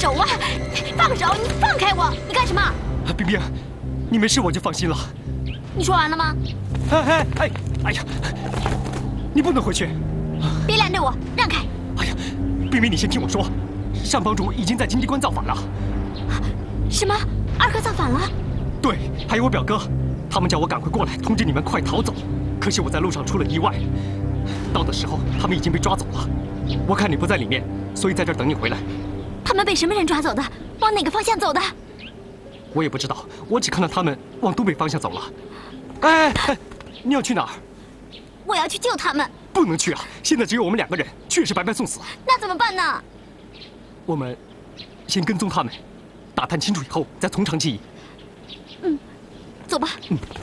手啊！放手！你放开我！你干什么？ 冰冰，你没事我就放心了。 你说完了吗？ 哎呀！你不能回去！ 别拦着我，让开！ 哎呀，冰冰，你先听我说，上帮主已经在金地关造反了。 什么？二哥造反了？ 对，还有我表哥，他们叫我赶快过来通知你们快逃走。可惜我在路上出了意外，到的时候他们已经被抓走了。我看你不在里面，所以在这儿等你回来。 他们被什么人抓走的？往哪个方向走的？ 我也不知道，我只看到他们往东北方向走了。哎，你要去哪儿？ 我要去救他们。 不能去啊！现在只有我们2个人，去也是白白送死。 那怎么办呢？ 我们先跟踪他们，打探清楚以后再从长计议。 走吧。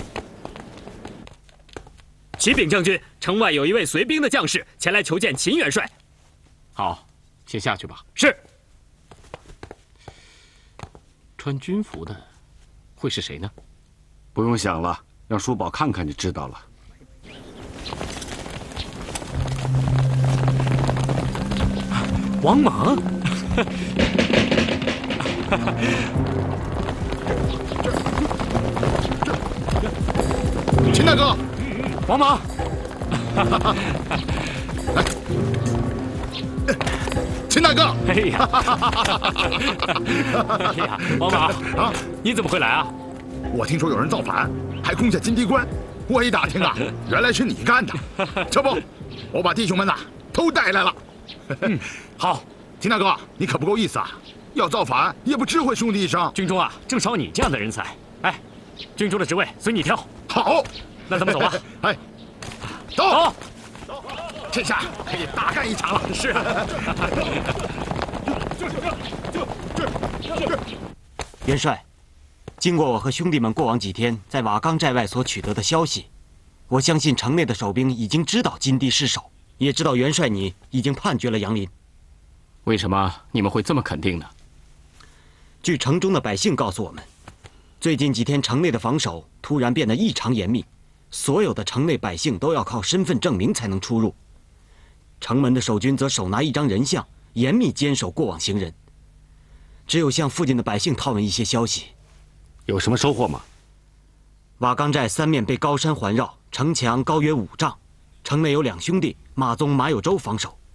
启禀将军，城外有一位随兵的将士前来求见秦元帅。 好，先下去吧。 是。 穿军服的会是谁呢？ 不用想了，让叔宝看看就知道了。 王莽。 秦大哥， 王莽。 秦大哥， 哎呀，哎呀，王莽啊，你怎么会来啊？ 我听说有人造反，还攻下金地关。我一打听啊，原来是你干的。这不，我把弟兄们呐都带来了。 好， 秦大哥，你可不够意思啊！要造反也不知会兄弟一声。 军中啊，正少你这样的人才。哎，军中的职位随你挑。 好， 那咱们走吧。 哎，走。这下可以大干一场了。 是啊。 元帅，经过我和兄弟们过往几天在瓦岗寨外所取得的消息，我相信城内的守兵已经知道金地失守，也知道元帅你已经判决了杨林。 为什么你们会这么肯定呢？ 据城中的百姓告诉我们，最近几天城内的防守突然变得异常严密，所有的城内百姓都要靠身份证明才能出入。城门的守军则手拿一张人像，严密坚守过往行人。只有向附近的百姓讨问一些消息。 有什么收获吗？ 瓦岗寨3面被高山环绕，城墙高约5丈，城内有2兄弟马宗、马有洲防守，